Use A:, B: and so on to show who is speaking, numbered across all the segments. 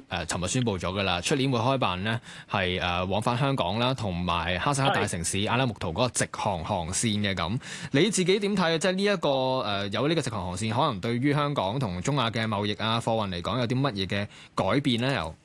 A: 尋日宣布咗㗎啦，出年會開辦呢係往返香港啦，同埋哈薩克大城市阿拉木圖嗰個直航航線嘅咁。你自己點睇啊？即係呢一個有呢個直航航線，可能對於香港同中亞嘅貿易啊、貨運嚟講，有啲乜嘢嘅改變咧？又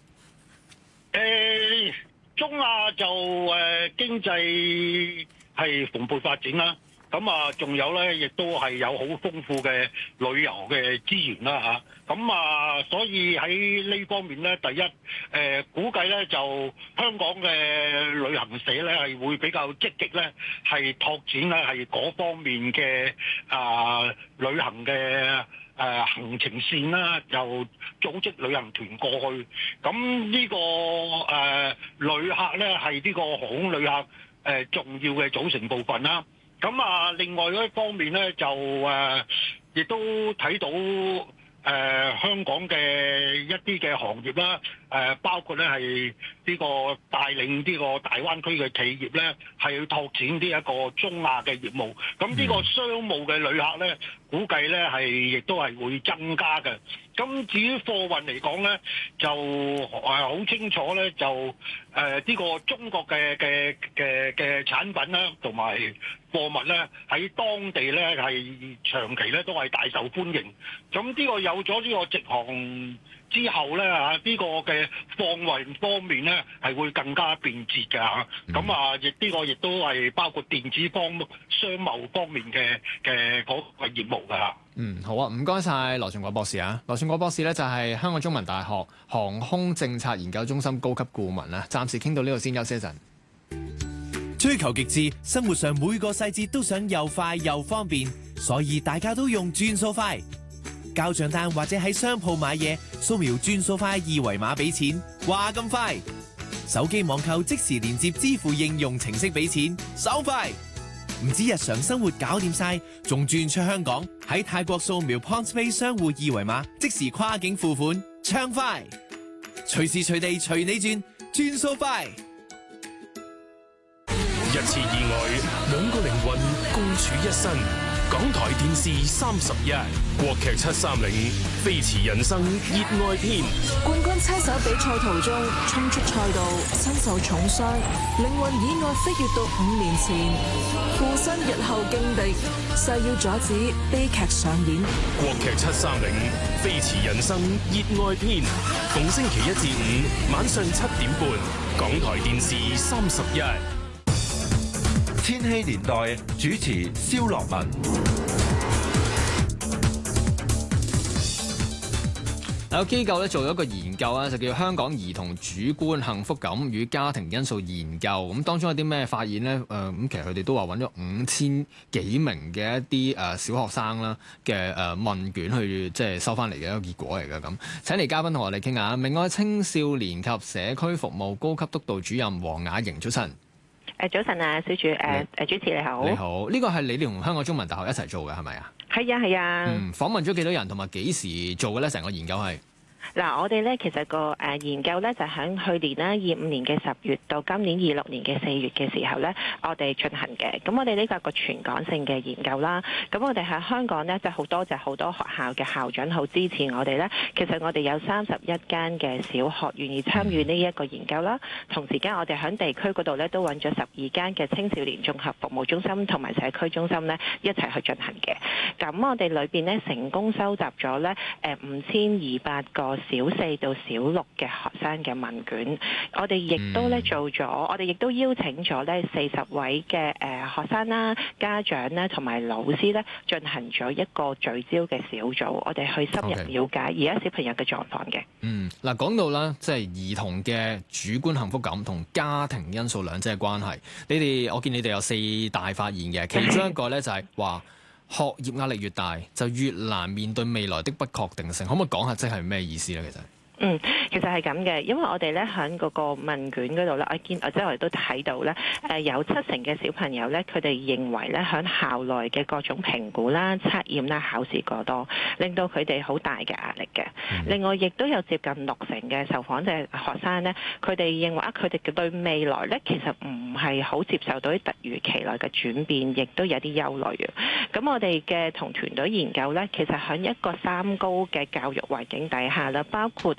B: 中亞就經濟係蓬勃發展啦。咁啊，仲有咧，亦都係有好豐富嘅旅遊嘅資源啦嚇。咁啊，所以喺呢方面咧，第一估計咧就香港嘅旅行社咧係會比較積極咧，係拓展咧係嗰方面嘅旅行嘅行程線啦，就組織旅行團過去。咁呢個旅客咧係呢個航空旅客重要嘅組成部分啦。咁啊，另外一方面咧，就亦都睇到香港嘅一啲嘅行業啦，包括咧係呢個帶領呢個大灣區嘅企業咧，係要拓展呢一個中亞嘅業務。咁呢個商務嘅旅客咧，估計咧係亦都係會增加嘅。咁至於貨運嚟講咧，就好清楚咧，就呢個中國嘅產品啦，同埋貨物咧喺當地咧係長期咧都係大受歡迎。咁呢個有咗呢個直航之後咧呢個嘅貨運方面咧係會更加便捷㗎嚇。咁啊，呢個亦都係包括電子商貿方面嘅嗰個業務㗎嚇。
A: 好啊，唔該晒羅尚國博士啊。羅尚國博士咧就係香港中文大學航空政策研究中心高級顧問啦。暫時傾到呢度先，休息一陣。
C: 追求極致，生活上每個細節都想又快又方便，所以大家都用轉數快。交賬單或者喺商鋪買嘢，掃描轉數快二維碼俾錢，話咁快。手機網購即時連接支付應用程式俾錢，手快。唔止日常生活搞掂晒，仲轉出香港喺泰國掃描 PointsPay 商戶二維碼，即時跨境付款，暢快。隨時隨地隨你轉，轉數快。
D: 一次意外，兩個靈魂共處一身。港台電視31，國劇730，飛馳人生熱愛篇。
E: 冠軍車手比賽途中衝出賽道，身受重傷，靈魂意外飛越到5年前，附身日後勁敵，誓要阻止悲劇上演。
D: 國劇730，飛馳人生熱愛篇，逢星期1至5晚上7點半，港台電視31。
F: 千禧年代主持蕭樂文。
A: 有機構咧做咗一個研究啊，就叫香港兒童主觀幸福感與家庭因素研究。咁當中有啲咩發現呢？咁其實佢哋都話揾咗5000幾名嘅一啲小學生啦嘅問卷去即係收翻嚟嘅一個結果嚟嘅。咁請嚟嘉賓同我哋傾下，明愛青少年及社區服務高級督導主任黃雅瑩，早晨。
G: 早晨啊，小主主持你好。
A: 你好，呢個係你哋同香港中文大學一齊做嘅係咪啊？
G: 係啊係啊。
A: 訪問咗幾多人同埋幾時做嘅咧？成個研究係？
G: 嗱，我哋咧其實個研究咧就喺去年啦，25年嘅10月到今年26年嘅4月嘅時候咧，我哋進行嘅。咁我哋呢個係個全港性嘅研究啦。咁我哋喺香港咧，就好多學校嘅校長好支持我哋咧。其實我哋有31間嘅小學願意參與呢一個研究啦。同時間我哋喺地區嗰度咧都揾咗12間嘅青少年綜合服務中心同埋社區中心咧一齊去進行嘅。咁我哋裏邊咧成功收集咗咧5200個小4到小6嘅學生嘅問卷，我哋亦都咧做咗，我哋亦都邀請咗咧40位嘅學生啦、家長咧同埋老師咧進行咗一個聚焦嘅小組，我哋去深入了解而家小朋友嘅狀況嘅。
A: 嗱，講到啦，即係兒童嘅主觀幸福感同家庭因素兩者嘅關係，我見你哋有4大發現嘅，其中一個咧就係話學業壓力越大，就越難面對未來的不確定性。可唔可以講下即係咩意思咧？其實？
G: 其實係咁嘅，因為我哋咧喺嗰個問卷嗰度咧，我哋都睇到咧，有70%嘅小朋友咧，佢哋認為咧喺校內嘅各種評估啦、測驗啦、考試過多，令到佢哋好大嘅壓力嘅。另外，亦都有接近60%嘅受訪嘅學生咧，佢哋認為佢哋對未來咧其實唔係好接受到啲突如其來嘅轉變，亦都有啲憂慮嘅。咁我哋嘅同團隊研究咧，其實喺一個3高嘅教育環境底下啦，包括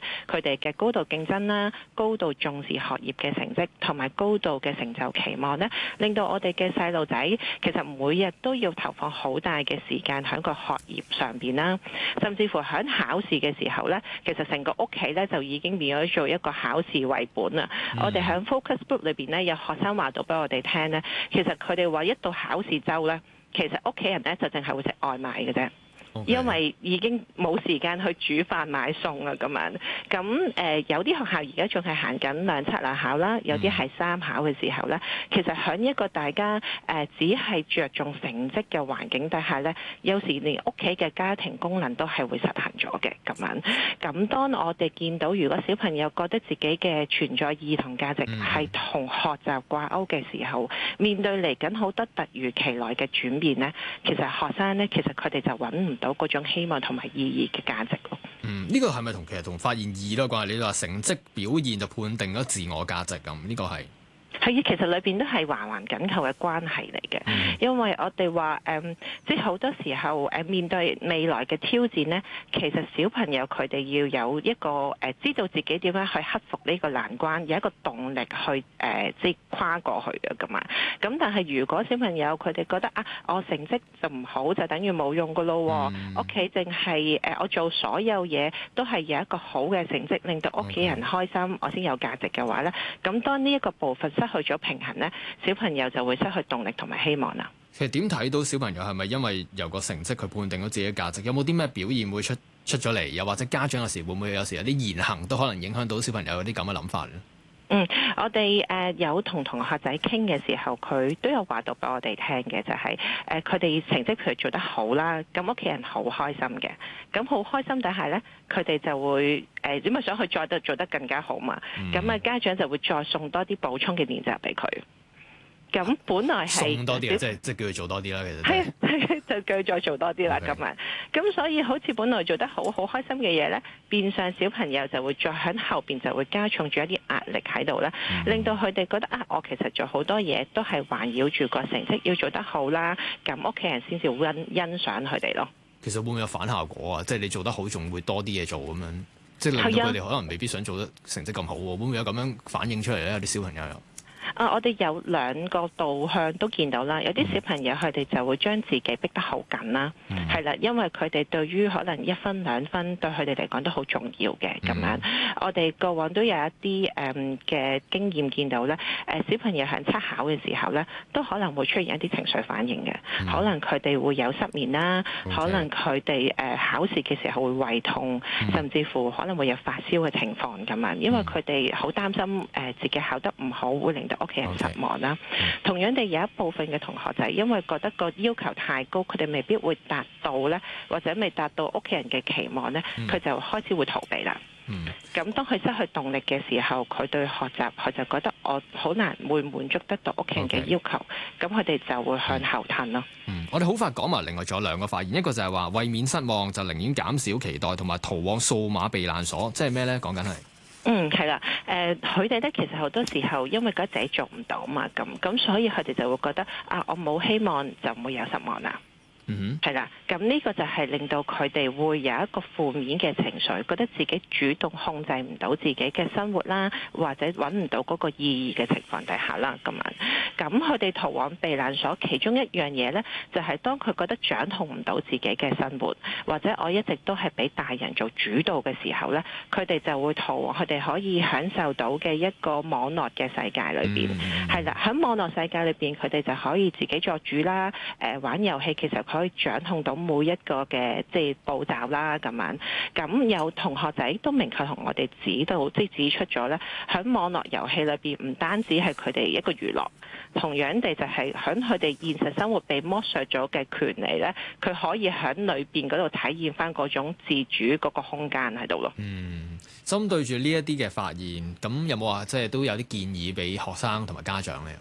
G: 佢哋嘅高度競爭啦、高度重視學業嘅成績同埋高度嘅成就期望咧，令到我哋嘅細路仔其實每日都要投放好大嘅時間喺個學業上邊啦，甚至乎喺考試嘅時候咧，其實成個屋企咧就已經變咗做一個考試為本啦。我哋喺 focus group 裏邊咧，有學生話到俾我哋聽咧，其實佢哋話一到考試週咧，其實屋企人咧就淨係會食外賣嘅啫。因為已經冇時間去煮飯買餸啊咁樣，咁有啲學校而家仲係行緊2測2考啦，有啲係3考嘅時候咧，其實喺一個大家只係着重成績嘅環境底下咧，有時連屋企嘅家庭功能都係會實行咗嘅咁樣。咁當我哋見到如果小朋友覺得自己嘅存在意義同價值係同學習掛鈎嘅時候，面對嚟緊好多突如其來嘅轉變咧，其實學生咧其實佢哋就揾唔到嗰種希望同埋意義嘅價值咯。
A: 呢個係咪其實同發現2都有關係？你話成績表現就判定咗自我價值咁，呢個係？
G: 係，其實裏邊都係環環緊扣嘅關係嚟嘅，因為我哋話即係好多時候面對未來嘅挑戰呢，其實小朋友佢哋要有一個知道自己點樣去克服呢個難關，有一個動力去即係跨過去嘅咁啊。咁但係如果小朋友佢哋覺得我成績就唔好，就等於冇用噶咯，屋企淨係我做所有嘢都係有一個好嘅成績，令到屋企人開心，我先有價值嘅話呢，咁當呢一個部分失去咗平衡呢，小朋友就會失去動力同埋希望啦。
A: 其實點睇到小朋友係咪因為由個成績佢判定咗自己嘅價值？有冇啲咩表現會出咗嚟？又或者家長有時會唔會有時有啲言行都可能影響到小朋友有啲咁嘅諗法咧？
G: 我哋有同同學仔傾嘅時候，佢都有話到俾我哋聽嘅，就係佢哋成績譬如做得好啦，咁屋企人好開心嘅，咁好開心底下呢，佢哋就會點解想去再做得更加好嘛？咁家長就會再送多啲補充嘅練習俾佢。咁本來係
A: 送多啲即係叫佢做多啲啦，其實
G: 係就叫佢再做多啲啦咁啊。咁所以好似本來做得好開心嘅嘢咧，變相小朋友就會再喺後邊就會加重住一啲壓力喺度啦，令到佢哋覺得我其實做好多嘢都係環繞住個成績要做得好啦，咁屋企人先至會欣賞佢哋咯。
A: 其實會唔會有反效果啊？即係你做得好，仲會多啲嘢做咁樣，即係令到佢哋可能未必想做得成績咁好喎。會唔會有咁樣反映出嚟咧？有啲小朋友又？
G: 我哋有2個導向都見到啦，有啲小朋友佢哋就會將自己逼得好緊啦，係啦，因為佢哋對於可能1分2分對佢哋嚟講都好重要嘅咁樣。我哋過往都有一啲嘅經驗見到咧，小朋友喺測考嘅時候咧，都可能會出現一啲情緒反應嘅，可能佢哋會有失眠啦，可能佢哋考試嘅時候會胃痛，甚至乎可能會有發燒嘅情況咁樣，因為佢哋好擔心自己考得唔好會令到屋企人失望啦。同樣地，有一部分嘅同學就係因為覺得個要求太高，佢哋未必會達到咧，或者未達到屋企人嘅期望咧，佢就開始會逃避啦。咁當佢失去動力嘅時候，佢對學習佢就覺得我好難會滿足得到屋企人嘅要求，咁佢哋就會向後褪咯。
A: 我哋好快講埋另外仲有2個發現，一個就係話為免失望就寧願減少期待，同埋逃往數碼避難所，即係咩咧？講緊係。
G: 係啦，佢哋咧其實好多時候因為覺得自己做唔到嘛，咁所以佢哋就會覺得我冇希望就唔會有失望啦。係啦，咁呢個就係令到佢哋會有一個負面嘅情緒，覺得自己主動控制唔到自己嘅生活啦，或者揾唔到嗰個意義嘅情況底下啦，咁佢哋逃往避難所，其中一樣嘢呢，就係當佢覺得掌控唔到自己嘅生活，或者我一直都係俾大人做主導嘅時候呢，佢哋就會逃往佢哋可以享受到嘅一個網絡嘅世界裏邊。係啦，喺網絡世界裏邊，佢哋就可以自己作主啦，玩遊戲其實可以掌控到每一個嘅即係步驟啦，咁有同學仔都明確同我哋指出咗咧，喺網絡遊戲裏邊唔單止係佢哋一個娛樂，同樣地就係喺佢哋現實生活被剝削咗嘅權利咧，佢可以喺裏邊嗰度體驗翻嗰種自主嗰個空間喺度咯。
A: 針對住呢一啲嘅發現，咁有冇話即係都有啲建議俾學生同埋家長咧？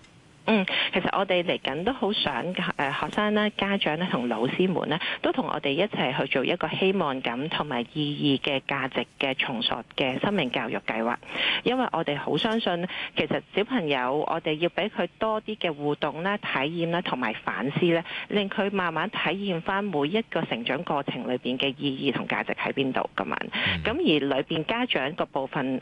G: 其實我哋嚟緊都好想學生啦、家長咧同老師們咧，都同我哋一齊去做一個希望感同埋意義嘅價值嘅重塑嘅生命教育計劃。因為我哋好相信，其實小朋友我哋要俾佢多啲嘅互動啦、體驗啦同埋反思咧，令佢慢慢體驗翻每一個成長過程裏邊嘅意義同價值喺邊度咁樣。咁而裏邊家長個部分